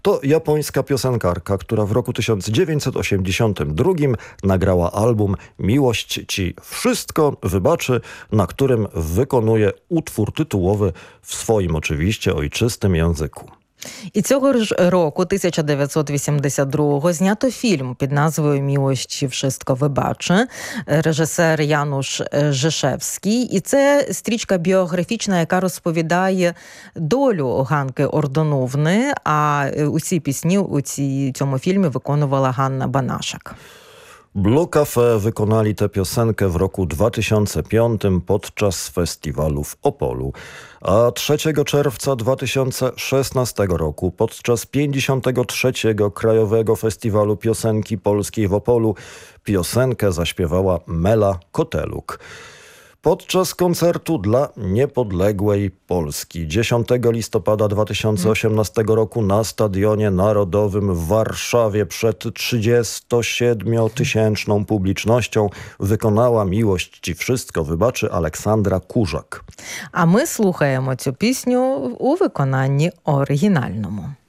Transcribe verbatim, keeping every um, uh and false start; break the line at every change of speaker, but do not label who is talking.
To japońska piosenkarka, która w roku tysiąc dziewięćset osiemdziesiątym drugim nagrała album Miłość Ci Wszystko wybaczy, na którym wykonuje utwór tytułowy w swoim oczywiście ojczystym języku.
І цього ж року, тисяча дев'ятсот вісімдесят другого, знято фільм під назвою «Мілощі Вшистко вибаче», режисер Януш Жишевський. І це стрічка біографічна, яка розповідає долю Ганки Ордонувни, а усі пісні у цій, цьому фільмі виконувала Ганна Банашак.
Blue Cafe wykonali tę piosenkę w roku dwa tysiące piątym podczas festiwalu w Opolu, a trzeciego czerwca dwa tysiące szesnastego roku podczas pięćdziesiątego trzeciego Krajowego Festiwalu Piosenki Polskiej w Opolu piosenkę zaśpiewała Mela Koteluk. Podczas koncertu dla niepodległej Polski dziesiątego listopada dwa tysiące osiemnastego roku na Stadionie Narodowym w Warszawie przed trzydziestosiedmiotysięczną publicznością wykonała Miłość Ci Wszystko wybaczy Aleksandra Kurzak.
А ми слухаємо цю пісню у виконанні оригінальному.